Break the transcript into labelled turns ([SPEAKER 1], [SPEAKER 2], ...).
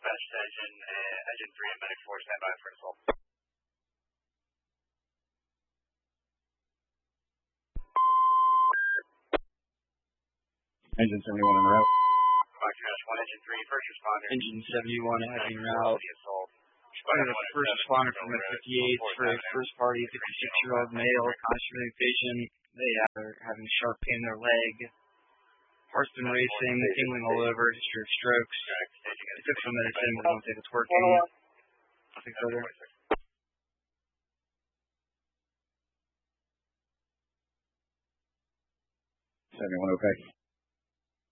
[SPEAKER 1] dispatch to engine 3 and medic 4, stand by for assault.
[SPEAKER 2] Engine 71 en route.
[SPEAKER 1] Roger, 1, engine 3, first responder.
[SPEAKER 3] Engine 71 en route. The first responder from the 58 for a first party 56-year-old male, constipated patient. They are having sharp pain in their leg. Heart's been racing, tingling all over, history of strokes. They took some medicine, but don't think it's working. Nothing further.
[SPEAKER 2] 71 okay.